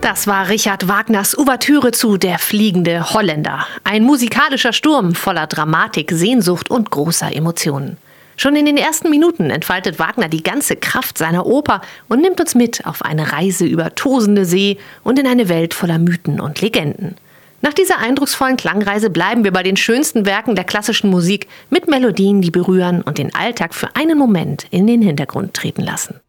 Das war Richard Wagners Ouvertüre zu Der fliegende Holländer. Ein musikalischer Sturm voller Dramatik, Sehnsucht und großer Emotionen. Schon in den ersten Minuten entfaltet Wagner die ganze Kraft seiner Oper und nimmt uns mit auf eine Reise über tosende See und in eine Welt voller Mythen und Legenden. Nach dieser eindrucksvollen Klangreise bleiben wir bei den schönsten Werken der klassischen Musik mit Melodien, die berühren und den Alltag für einen Moment in den Hintergrund treten lassen.